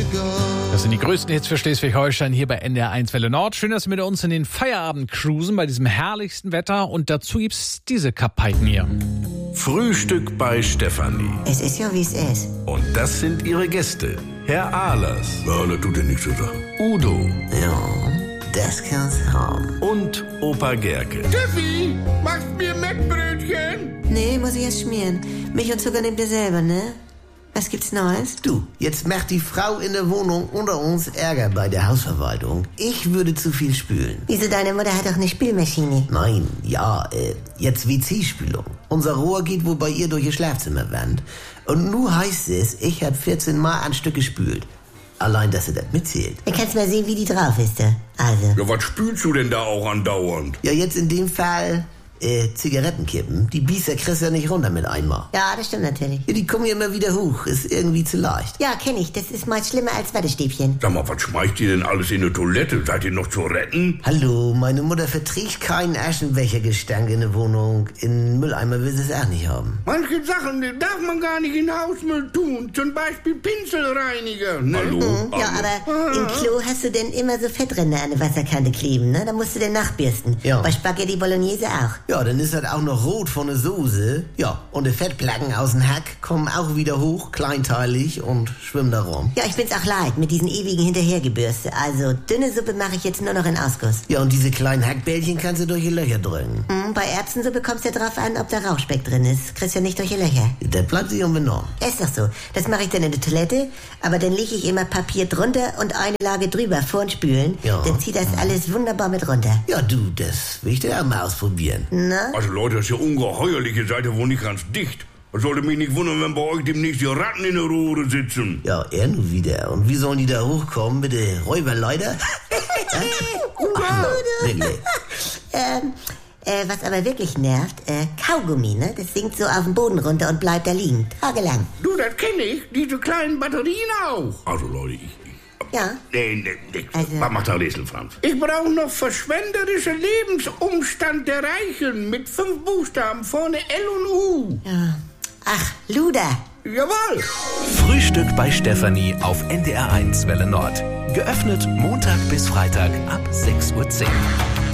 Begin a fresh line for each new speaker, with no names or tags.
Das sind die größten Hits für Schleswig-Holstein hier bei NDR1 Welle Nord. Schön, dass Sie mit uns in den Feierabend cruisen bei diesem herrlichsten Wetter. Und dazu gibt's diese Kapaiken hier.
Frühstück bei Stefanie.
Es ist ja, wie es ist.
Und das sind ihre Gäste. Herr Ahlers.
Ja, das tut dir nichts zu sagen.
Udo.
Ja, das kann's haben.
Und Opa Gerke.
Steffi, machst mir Mettbrötchen?
Nee, muss ich erst schmieren. Milch und Zucker nehmt ihr selber, ne? Was gibt's Neues?
Du, jetzt macht die Frau in der Wohnung unter uns Ärger bei der Hausverwaltung. Ich würde zu viel spülen.
Wieso, deine Mutter hat doch eine Spülmaschine?
Nein, ja, jetzt WC-Spülung. Unser Rohr geht wohl bei ihr durch ihr Schlafzimmerwand. Und nun heißt es, ich hab 14 Mal ein Stück gespült. Allein, dass sie das mitzählt.
Dann kannst du mal sehen, wie die drauf ist, da. Also.
Ja, was spülst du denn da auch andauernd?
Ja, jetzt in dem Fall, Zigarettenkippen. Die Biester kriegst du ja nicht runter mit einmal.
Ja, das stimmt natürlich.
Ja, die kommen ja immer wieder hoch. Ist irgendwie zu leicht.
Ja, kenn ich. Das ist mal schlimmer als Wattestäbchen.
Sag mal, was schmeißt ihr denn alles in die Toilette? Seid ihr noch zu retten?
Hallo, meine Mutter verträgt keinen Aschenbechergestank in der Wohnung. In Mülleimer will sie es auch nicht haben.
Manche Sachen die darf man gar nicht in Hausmüll tun. Zum Beispiel Pinselreiniger. Ne?
Oh,
Hallo?
Ja, aber im Klo hast du denn immer so Fettränder an der Wasserkante kleben, ne? Da musst du den nachbürsten.
Ja.
Bei Spaghetti Bolognese auch.
Ja, dann ist das auch noch rot von der Soße. Ja, und die Fettplacken aus dem Hack kommen auch wieder hoch, kleinteilig und schwimmen da rum.
Ja, ich bin's auch leid mit diesen ewigen Hinterhergebürste. Also, dünne Suppe mache ich jetzt nur noch in Ausguss.
Ja, und diese kleinen Hackbällchen kannst du durch die Löcher drücken.
Bei Erbsensuppe kommt's ja drauf an, ob da Rauchspeck drin ist. Kriegst ja nicht durch die Löcher.
Das bleibt sich unbenommen.
Ist doch so. Das mache ich dann in der Toilette, aber dann lege ich immer Papier drunter und eine Lage drüber vorn Spülen.
Ja.
Dann zieht das alles wunderbar mit runter.
Ja, du, das will ich dir auch mal ausprobieren.
Na?
Also Leute, das ist ja ungeheuerlich. Ihr seid ja wohl nicht ganz dicht. Das sollte mich nicht wundern, wenn bei euch demnächst die Ratten in der Röhre sitzen.
Ja, er nun wieder. Und wie sollen die da hochkommen mit der Räuberleiter? Wirklich.
Was aber wirklich nervt, Kaugummi, ne? Das sinkt so auf den Boden runter und bleibt da liegen. Tagelang.
Du, das kenne ich. Diese kleinen Batterien auch. Also Leute, ich...
Ja.
Nee.
Also-
Was macht der Rätsel, Franz? Ich brauche noch verschwenderische Lebensumstand der Reichen mit 5 Buchstaben, vorne L und U.
Ja. Ach, Luder.
Jawohl.
Frühstück bei Stefanie auf NDR1 Welle Nord. Geöffnet Montag bis Freitag ab 6:10 Uhr.